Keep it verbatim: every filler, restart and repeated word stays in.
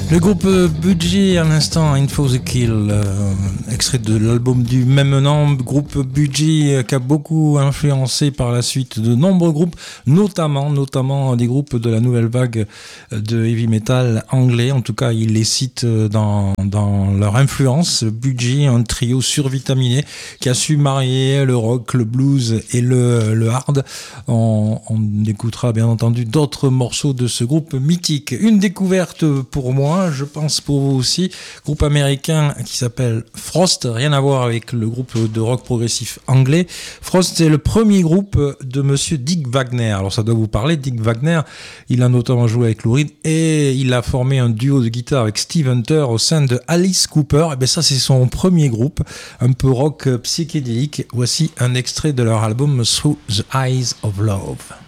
Le groupe Budgie à l'instant, In for the Kill, euh, extrait de l'album du même nom, groupe Budgie euh, qui a beaucoup influencé par la suite de nombreux groupes, notamment, notamment des groupes de la nouvelle vague de heavy metal anglais. En tout cas, il les cite dans, dans leur influence. Budgie, un trio survitaminé qui a su marier le rock, le blues et le, le hard. On, on écoutera bien entendu d'autres morceaux de ce groupe mythique. Une découverte pour moi, je pense pour vous aussi, groupe américain qui s'appelle Frost, rien à voir avec le groupe de rock progressif anglais. Frost est le premier groupe de monsieur Dick Wagner. Alors ça doit vous parler, Dick Wagner, il a notamment joué avec Lou Reed et il a formé un duo de guitare avec Steve Hunter au sein de Alice Cooper. Et bien ça c'est son premier groupe, un peu rock psychédélique. Voici un extrait de leur album Through the Eyes of Love.